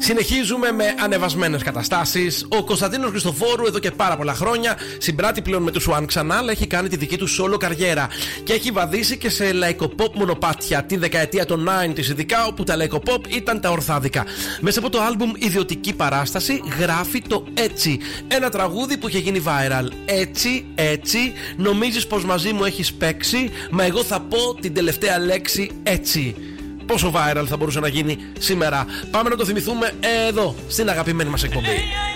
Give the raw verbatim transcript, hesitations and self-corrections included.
Συνεχίζουμε με ανεβασμένες καταστάσεις. Ο Κωνσταντίνος Χριστοφόρου εδώ και πάρα πολλά χρόνια συμπράττει πλέον με τους One ξανά, αλλά έχει κάνει τη δική του solo καριέρα και έχει βαδίσει και σε λαϊκοπόπ μονοπάτια τη δεκαετία των ενενήντα, ειδικά όπου τα λαϊκοπόπ ήταν τα ορθάδικα. Μέσα από το άλμπουμ Ιδιωτική Παράσταση γράφει το Έτσι, ένα τραγούδι που είχε γίνει viral. Έτσι, έτσι, νομίζεις πως μαζί μου έχεις παίξει, μα εγώ θα πω την τελευταία λέξη έτσι. Πόσο viral θα μπορούσε να γίνει σήμερα? Πάμε να το θυμηθούμε εδώ, στην αγαπημένη μας εκπομπή.